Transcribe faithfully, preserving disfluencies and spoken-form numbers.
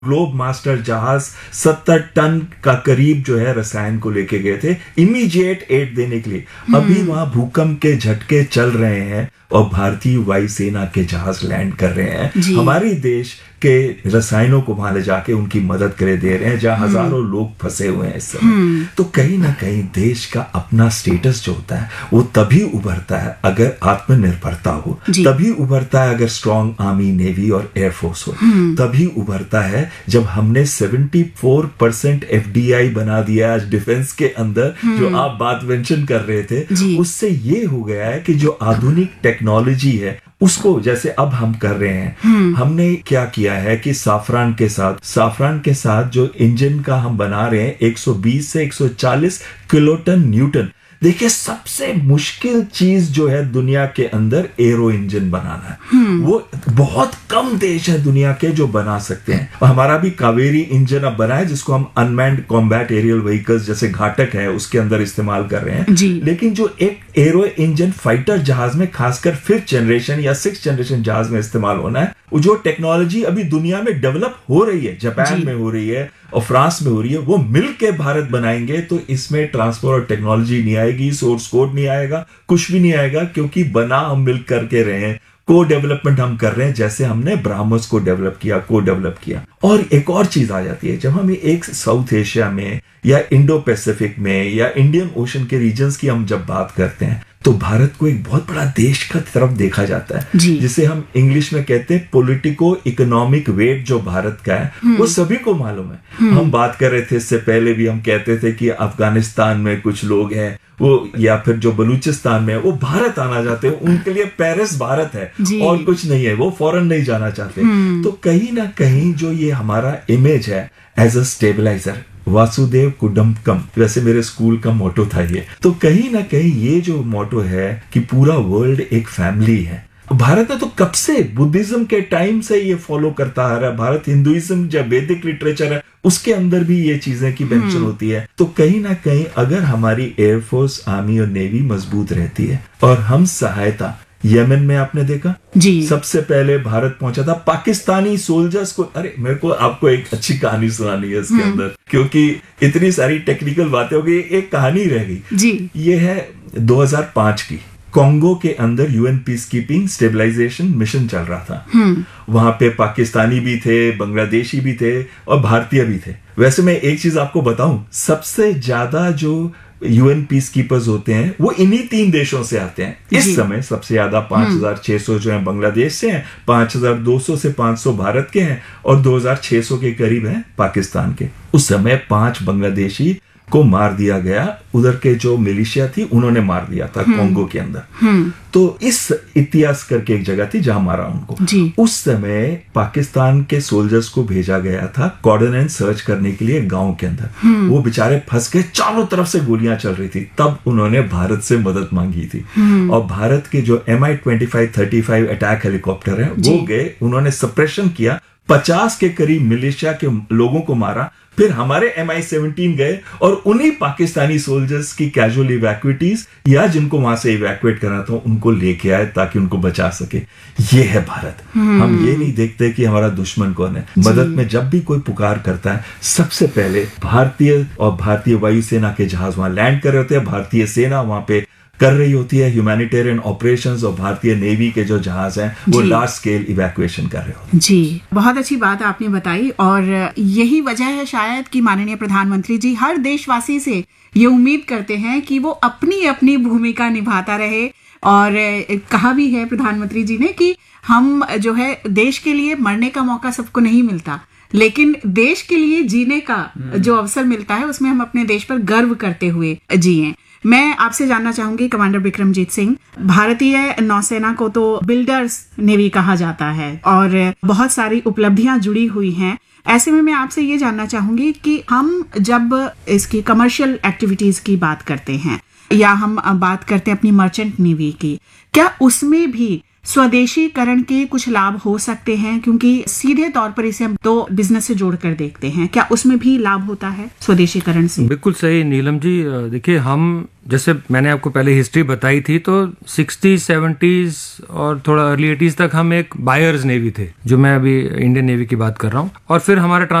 Globe master जहाज सत्तर ton का करीब जो है रसायन को लेके गए थे इमीडिएट एड देने के लिए। अभी वहां भूकंप के झटके चल रहे हैं और भारतीय वायुसेना के जहाज लैंड कर रहे हैं हमारे देश के रसायनों को वहां ले जाके उनकी मदद करे दे रहे हैं जहां हजारों लोग फंसे हुए हैं इस समय। तो कहीं ना कहीं देश का अपना स्टेटस जो होता है वो तभी उभरता है अगर आत्मनिर्भरता हो, तभी उभरता है अगर स्ट्रॉन्ग आर्मी, नेवी और एयरफोर्स हो, तभी उभरता है जब हमने चौहत्तर परसेंट एफडीआई बना दिया आज डिफेंस के अंदर, जो आप बात मेंशन कर रहे थे। उससे ये हो गया है कि जो आधुनिक टेक्नोलॉजी है उसको जैसे अब हम कर रहे हैं, हमने क्या किया है कि साफरान के साथ साफरान के साथ जो इंजन का हम बना रहे हैं एक सौ बीस से एक सौ चालीस किलोटन न्यूटन। देखिए सबसे मुश्किल चीज जो है दुनिया के अंदर एरो इंजन बनाना है, वो बहुत कम देश है दुनिया के जो बना सकते हैं। हमारा भी कावेरी इंजन अब बना है जिसको हम अनमैन्ड कॉम्बैट एरियल व्हीकल्स जैसे घाटक है उसके अंदर इस्तेमाल कर रहे हैं। लेकिन जो एक एरो इंजन फाइटर जहाज में खासकर फिफ्थ जनरेशन या सिक्स जनरेशन जहाज में इस्तेमाल होना है, जो टेक्नोलॉजी अभी दुनिया में डेवलप हो रही है, जापान में हो रही है और फ्रांस में हो रही है, वो मिलके भारत बनाएंगे तो इसमें ट्रांसपोर्ट और टेक्नोलॉजी नहीं आएगी, सोर्स कोड नहीं आएगा, कुछ भी नहीं आएगा, क्योंकि बना हम मिल करके रहे हैं, को डेवलपमेंट हम कर रहे हैं जैसे हमने ब्राह्मस को डेवलप किया, को डेवलप किया। और एक और चीज आ जाती है जब हम एक साउथ एशिया में या इंडो पैसिफिक में या इंडियन ओशन के रीजन्स की हम जब बात करते हैं तो भारत को एक बहुत बड़ा देश का तरफ देखा जाता है, जिसे हम इंग्लिश में कहते हैं पॉलिटिको इकोनॉमिक वेट जो भारत का है वो सभी को मालूम है। हम बात कर रहे थे इससे पहले भी, हम कहते थे कि अफगानिस्तान में कुछ लोग हैं वो या फिर जो बलूचिस्तान में है वो भारत आना चाहते हैं, उनके लिए पेरिस भारत है और कुछ नहीं है, वो फॉरेन नहीं जाना चाहते। तो कहीं ना कहीं जो ये हमारा इमेज है एज अ स्टेबलाइजर, वासुदेव कुटुंबकम, वैसे मेरे स्कूल का मोटो था ये, तो कहीं ना कहीं ये जो मोटो है कि पूरा वर्ल्ड एक फैमिली है। भारत में तो कब से बुद्धिज्म के टाइम से ये फॉलो करता आ रहा है, भारत हिंदुइज्म जब वैदिक लिटरेचर है उसके अंदर भी ये चीजें की मेंशन होती है। तो कहीं ना कहीं अगर हमारी एयरफोर्स, आर्मी और नेवी मजबूत रहती है और हम सहायता, यमन में आपने देखा जी सबसे पहले भारत पहुंचा था पाकिस्तानी सोल्जर्स को। अरे मेरे को आपको एक अच्छी कहानी सुनानी है इसके अंदर, क्योंकि इतनी सारी टेक्निकल बातें हो गई, एक कहानी रह गई जी। ये है दो हज़ार पाँच की, कॉन्गो के अंदर UN peace keeping stabilization mission चल रहा था। वहां पे पाकिस्तानी भी थे, बांग्लादेशी भी थे और भारतीय भी थे। वैसे मैं एक चीज आपको बताऊं, सबसे ज्यादा जो यूएन पीस कीपर्स होते हैं वो इन्हीं तीन देशों से आते हैं इस समय। सबसे ज्यादा पांच हजार छह सौ जो है बांग्लादेश से हैं, पांच हजार दो सौ से पांच सौ भारत के हैं और दो हजार छह सौ के करीब हैं पाकिस्तान के। उस समय पांच बांग्लादेशी को मार दिया गया, उधर के जो मिलिशिया थी उन्होंने मार दिया था कॉन्गो के अंदर। तो इस इतिहास करके एक जगह थी जहां मारा उनको। उस समय पाकिस्तान के सोल्जर्स को भेजा गया था कॉर्डन एंड सर्च करने के लिए गांव के अंदर। वो बेचारे फंस गए, चारों तरफ से गोलियां चल रही थी, तब उन्होंने भारत से मदद मांगी थी और भारत के जो एम आई twenty five thirty five attack helicopter है वो गए, उन्होंने सप्रेशन किया, पचास के करीब मिलिशिया के लोगों को मारा। फिर हमारे एम आई सेवनटीन गए और उन्हीं पाकिस्तानी सोल्जर्स की कैजुअल इवैक्यूटीज या जिनको वहां से इवैक्यूएट करना था उनको लेके आए ताकि उनको बचा सके। ये है भारत। हम ये नहीं देखते कि हमारा दुश्मन कौन है। मदद में जब भी कोई पुकार करता है सबसे पहले भारतीय और भारतीय वायुसेना के जहाज वहां लैंड कर रहे होते हैं, भारतीय सेना वहां पे कर रही होती है ह्यूमैनिटेरियन ऑपरेशंस और भारतीय नेवी के जो जहाज हैं वो लार्ज स्केल इवैक्यूएशन कर रहे होते हैं। जी, बहुत अच्छी बात आपने बताई और यही वजह है शायद कि माननीय प्रधानमंत्री जी हर देशवासी से ये उम्मीद करते हैं कि वो अपनी अपनी भूमिका निभाता रहे। और कहा भी है प्रधानमंत्री जी ने कि हम जो है देश के लिए मरने का मौका सबको नहीं मिलता, लेकिन देश के लिए जीने का जो अवसर मिलता है उसमें हम अपने देश पर गर्व करते हुए जिए। मैं आपसे जानना चाहूंगी कमांडर बिक्रमजीत सिंह, भारतीय नौसेना को तो बिल्डर्स नेवी कहा जाता है और बहुत सारी उपलब्धियां जुड़ी हुई हैं। ऐसे में मैं आपसे ये जानना चाहूंगी कि हम जब इसकी कमर्शियल एक्टिविटीज की बात करते हैं या हम बात करते हैं अपनी मर्चेंट नेवी की, क्या उसमें भी स्वदेशीकरण के कुछ लाभ हो सकते हैं, क्योंकि सीधे तौर पर इसे हम तो बिजनेस से जोड़कर देखते हैं, क्या उसमें भी लाभ होता है स्वदेशीकरण से? बिल्कुल सही नीलम जी। देखिए, हम जैसे मैंने आपको पहले हिस्ट्री बताई थी, तो सिक्सटीज सेवेंटीज और थोड़ा अर्ली एटीज तक हम एक बायर्स नेवी थे, जो मैं अभी इंडियन नेवी की बात कर रहा हूँ, और फिर हमारा